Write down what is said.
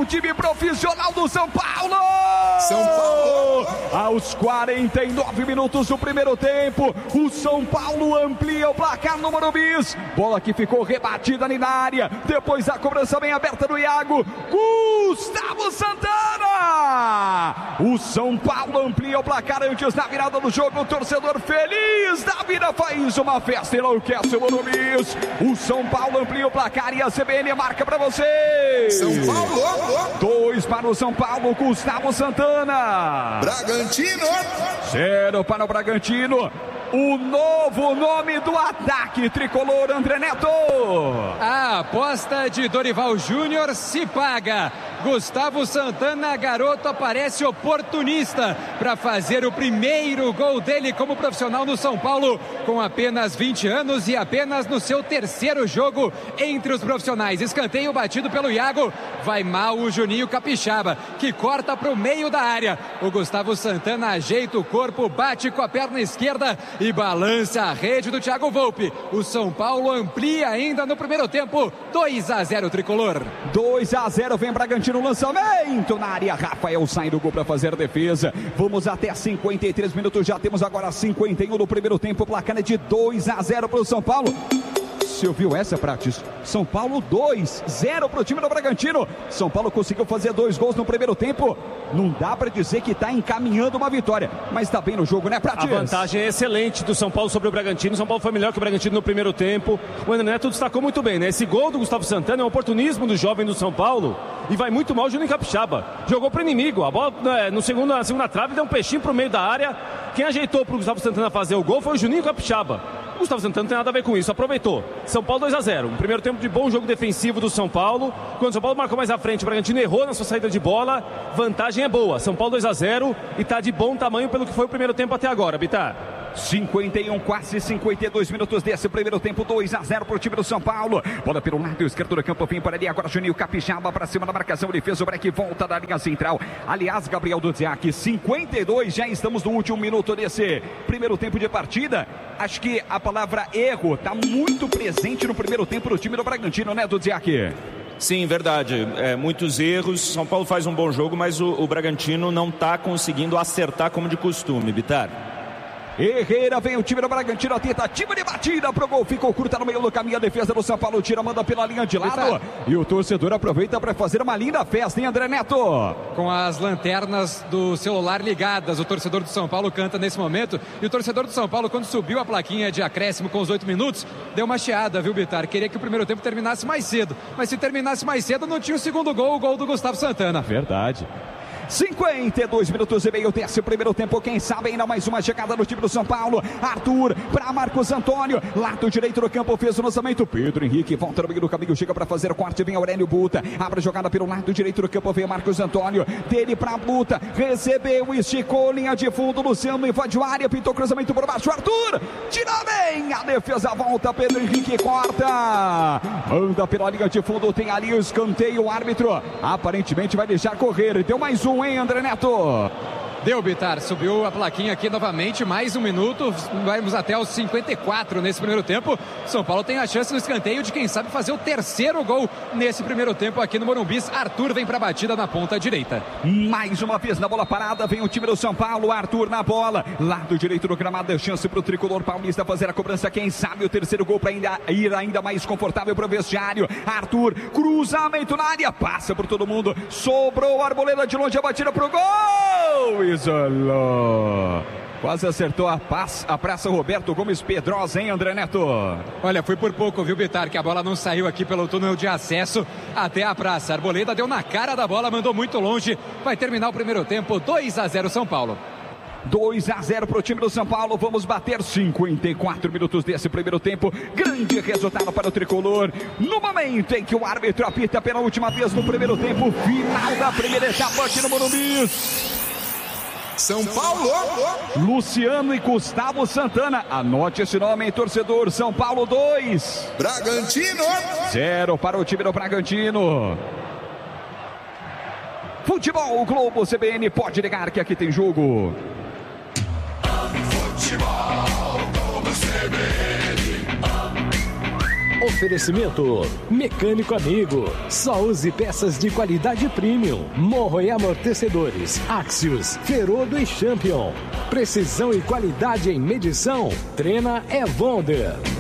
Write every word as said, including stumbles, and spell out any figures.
time profissional do São Paulo! São Paulo! Aos quarenta e nove minutos do primeiro tempo, o São Paulo amplia o placar no Morumbi. Bola que ficou rebatida ali na área. Depois a cobrança bem aberta do Iago. Gustavo Santana! O São Paulo amplia o placar antes da virada do jogo. O torcedor feliz da vida faz uma festa e enlouquece o Morumbi. O São Paulo amplia o placar e a C B N marca para vocês. São Paulo! Dois para o São Paulo, Gustavo Santana. Bragantino! Zero para o Bragantino. O novo nome do ataque tricolor, André Neto. A aposta de Dorival Júnior se paga. Gustavo Santana, garoto, aparece oportunista para fazer o primeiro gol dele como profissional no São Paulo, com apenas vinte anos e apenas no seu terceiro jogo entre os profissionais. Escanteio batido pelo Iago, vai mal o Juninho Capixaba, que corta para o meio da área. O Gustavo Santana ajeita o corpo, bate com a perna esquerda e balança a rede do Thiago Volpe. O São Paulo amplia ainda no primeiro tempo, dois a zero tricolor. dois a zero, vem Bragantino no lançamento na área. Rafael sai do gol para fazer a defesa. Vamos até cinquenta e três minutos, já temos agora cinquenta e um no primeiro tempo. O placar é de dois a zero para o São Paulo. Você ouviu essa, Prates? São Paulo dois a zero para o time do Bragantino. São Paulo conseguiu fazer dois gols no primeiro tempo. Não dá para dizer que está encaminhando uma vitória, mas está bem no jogo, né, Prates? A vantagem é excelente do São Paulo sobre o Bragantino. O São Paulo foi melhor que o Bragantino no primeiro tempo. O André Neto destacou muito bem, né? Esse gol do Gustavo Santana é um oportunismo do jovem do São Paulo e vai muito mal o Juninho Capixaba. Jogou para o inimigo. A bola é, no segundo, na segunda trave deu um peixinho para o meio da área. Quem ajeitou para o Gustavo Santana fazer o gol foi o Juninho Capixaba. O Gustavo Santana não tem nada a ver com isso, aproveitou. São Paulo dois a zero. Um primeiro tempo de bom jogo defensivo do São Paulo. Quando o São Paulo marcou mais à frente, o Bragantino errou na sua saída de bola. Vantagem é boa. São Paulo dois a zero e está de bom tamanho pelo que foi o primeiro tempo até agora, Bitar. cinquenta e um, quase cinquenta e dois minutos desse primeiro tempo, dois a zero para o time do São Paulo. Bola pelo lado esquerdo do campo, vem para ali agora Juninho Capixaba para cima da marcação, ele fez o break, volta da linha central. Aliás, Gabriel Duziak, cinquenta e dois, já estamos no último minuto desse primeiro tempo de partida. Acho que a palavra erro está muito presente no primeiro tempo do time do Bragantino, né, Duziak? Sim, verdade. É, muitos erros. São Paulo faz um bom jogo, mas o, o Bragantino não está conseguindo acertar como de costume, Bitar. Herrera, vem o time do Bragantino, a tentativa de batida pro gol, ficou curta no meio do caminho, a defesa do São Paulo tira, manda pela linha de lado, e o torcedor aproveita para fazer uma linda festa, hein, André Neto? Com as lanternas do celular ligadas, o torcedor do São Paulo canta nesse momento, e o torcedor do São Paulo, quando subiu a plaquinha de acréscimo com os oito minutos, deu uma chiada, viu, Bitar? Queria que o primeiro tempo terminasse mais cedo, mas se terminasse mais cedo, não tinha o segundo gol, o gol do Gustavo Santana. Verdade. cinquenta e dois minutos e meio desse primeiro tempo, quem sabe ainda mais uma chegada no time do São Paulo. Arthur para Marcos Antônio, lado direito do campo, fez o lançamento. Pedro Henrique volta no meio do caminho, chega para fazer o corte, vem Aurélio Buta, abre a jogada pelo lado direito do campo, vem Marcos Antônio, dele para Buta, recebeu, esticou, linha de fundo, Luciano invadiu a área, pintou cruzamento por baixo, Arthur, tira bem, a defesa volta, Pedro Henrique corta, anda pela linha de fundo, tem ali o escanteio, o árbitro aparentemente vai deixar correr, deu mais um, hein, André Neto? Deu, Bitar, subiu a plaquinha aqui novamente, mais um minuto, vamos até os cinquenta e quatro nesse primeiro tempo. São Paulo tem a chance no escanteio de quem sabe fazer o terceiro gol nesse primeiro tempo aqui no Morumbi. Arthur vem para a batida na ponta direita. Mais uma vez na bola parada, vem o time do São Paulo, Arthur na bola, lado direito do gramado, chance para o tricolor paulista fazer a cobrança, quem sabe o terceiro gol para ainda, ir ainda mais confortável para o vestiário. Arthur, cruzamento na área, passa por todo mundo, sobrou a Arboleda de longe, a batida para o gol! Isolou. Quase acertou a, paz, a praça Roberto Gomes Pedrosa, hein, André Neto? Olha, foi por pouco, viu, Bitar, que a bola não saiu aqui pelo túnel de acesso até a praça. A Arboleda deu na cara da bola, mandou muito longe. Vai terminar o primeiro tempo, dois a zero São Paulo. dois a zero para o time do São Paulo, vamos bater cinquenta e quatro minutos desse primeiro tempo, grande resultado para o tricolor, no momento em que o árbitro apita pela última vez no primeiro tempo, final da primeira etapa aqui no Morumbi. São Paulo, Luciano e Gustavo Santana, anote esse nome, hein, torcedor. São Paulo dois, Bragantino zero para o time do Bragantino. Futebol Globo C B N, pode ligar que aqui tem jogo. Futebol Globo C B N. Oferecimento Mecânico Amigo. Só use peças de qualidade premium. Morro e amortecedores. Axios, Ferodo e Champion. Precisão e qualidade em medição. Trena é Wonder.